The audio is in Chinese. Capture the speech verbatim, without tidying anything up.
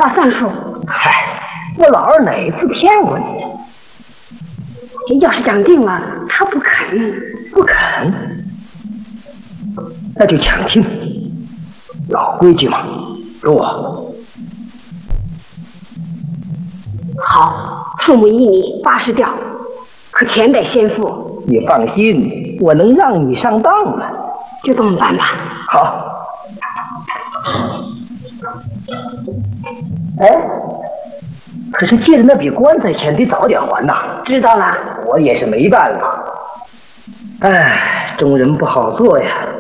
话算数。 嗨，我老二哪次骗我你？ 要是讲定了，他不肯， 不肯，那就抢亲。老规矩嘛，给我。 好，数目依你，八十吊，可钱得先付。 你放心，我能让你上当的。 就这么办吧。 好。哎，可是借的那笔棺材钱得早点还呐。 知道了。 我也是没办法。哎，中人不好做呀。